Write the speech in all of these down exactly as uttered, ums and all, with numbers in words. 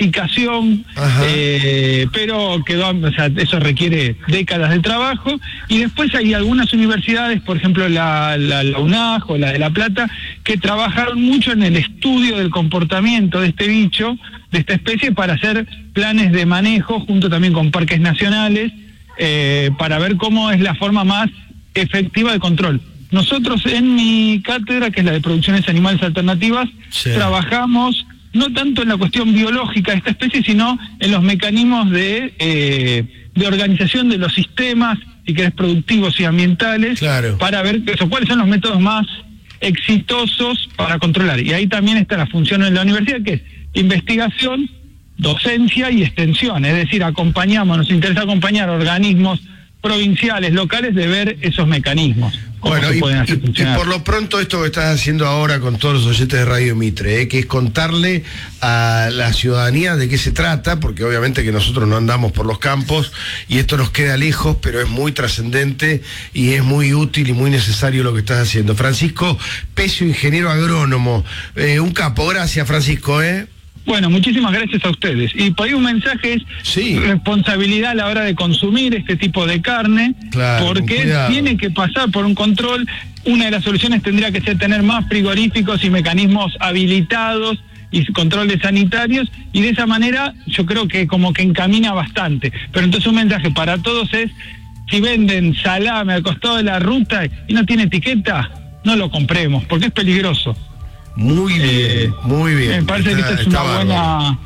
certificación, eh, pero quedó, o sea, eso requiere décadas de trabajo. Y después hay algunas universidades, por ejemplo la, la, la UNAJ o la de La Plata, que trabajaron mucho en el estudio del comportamiento de este bicho, de esta especie, para hacer planes de manejo, junto también con parques nacionales, eh, para ver cómo es la forma más efectiva de control. Nosotros en mi cátedra, que es la de producciones animales alternativas, sí. trabajamos no tanto en la cuestión biológica de esta especie, sino en los mecanismos de, eh, de organización de los sistemas, si querés, productivos y ambientales, claro. para ver eso, cuáles son los métodos más exitosos para controlar. Y ahí también está la función en la universidad, que es investigación, docencia y extensión, es decir, acompañamos, nos interesa acompañar organismos provinciales, locales, de ver esos mecanismos. Bueno, y, y, y por lo pronto esto que estás haciendo ahora con todos los oyentes de Radio Mitre, eh, que es contarle a la ciudadanía de qué se trata, porque obviamente que nosotros no andamos por los campos y esto nos queda lejos, pero es muy trascendente y es muy útil y muy necesario lo que estás haciendo. Francisco Pecio, ingeniero agrónomo, eh, un capo. Gracias, Francisco, ¿eh? Bueno, muchísimas gracias a ustedes. Y por ahí un mensaje es sí. responsabilidad a la hora de consumir este tipo de carne, claro, porque tiene que pasar por un control. Una de las soluciones tendría que ser tener más frigoríficos y mecanismos habilitados y controles sanitarios, y de esa manera yo creo que como que encamina bastante. Pero entonces un mensaje para todos es, si venden salame al costado de la ruta y no tiene etiqueta, no lo compremos, porque es peligroso. Muy bien, eh, muy bien. Me parece está, que esta es una buena...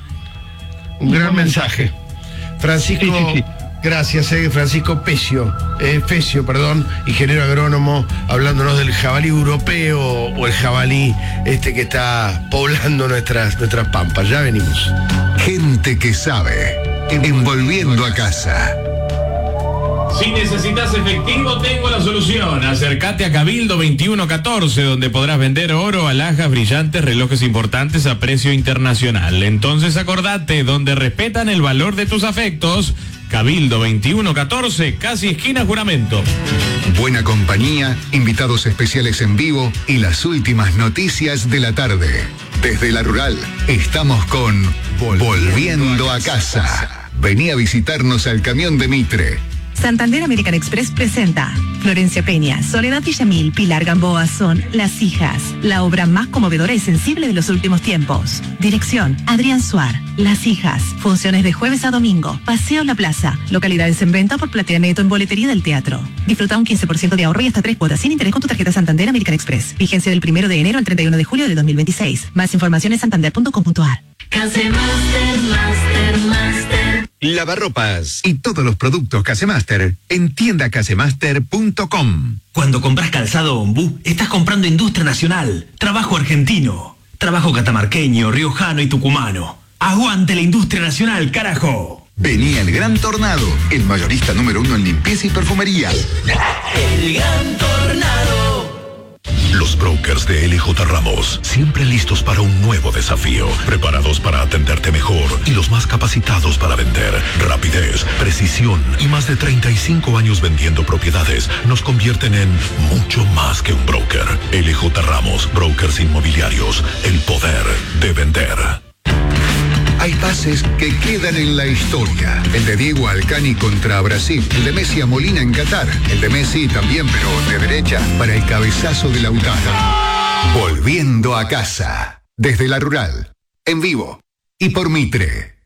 Un gran mensaje. mensaje. Francisco, sí, sí, sí. gracias, eh, Francisco Pecio, eh, Pecio, perdón, ingeniero agrónomo, hablándonos del jabalí europeo o el jabalí este que está poblando nuestras, nuestras pampas. Ya venimos. Gente que sabe, envolviendo a casa. Si necesitas efectivo, tengo la solución. Acércate a Cabildo veintiuno catorce, donde podrás vender oro, alhajas, brillantes, relojes importantes a precio internacional. Entonces acordate, donde respetan el valor de tus afectos. Cabildo veintiuno catorce, casi esquina Juramento. Buena compañía, invitados especiales en vivo y las últimas noticias de la tarde. Desde la Rural, estamos con Volviendo a Casa. Vení a visitarnos al camión de Mitre. Santander American Express presenta Florencia Peña, Soledad Villamil, Pilar Gamboa son Las Hijas, la obra más conmovedora y sensible de los últimos tiempos. Dirección, Adrián Suar. Las Hijas, funciones de jueves a domingo, Paseo La Plaza, localidades en venta por Platea Neto en boletería del teatro. Disfruta un quince por ciento de ahorro y hasta tres cuotas sin interés con tu tarjeta Santander American Express. Vigencia del primero de enero al treinta y uno de julio de dos mil veintiséis. Más información en santander punto com punto a r. Casemaster, Master, Master. Lavarropas y todos los productos Casemaster en tienda casemaster punto com. Cuando compras calzado Ombú, estás comprando industria nacional, trabajo argentino, trabajo catamarqueño, riojano y tucumano. ¡Aguante la industria nacional, carajo! Venía el Gran Tornado, el mayorista número uno en limpieza y perfumería. El Gran Tornado. Los brokers de L J Ramos, siempre listos para un nuevo desafío, preparados para atenderte mejor y los más capacitados para vender. Rapidez, precisión y más de treinta y cinco años vendiendo propiedades nos convierten en mucho más que un broker. L J Ramos, brokers inmobiliarios, el poder de vender. Hay pases que quedan en la historia. El de Diego Alcani contra Brasil, el de Messi a Molina en Qatar, el de Messi también, pero de derecha, para el cabezazo de Lautaro. Volviendo a casa, desde la Rural, en vivo y por Mitre.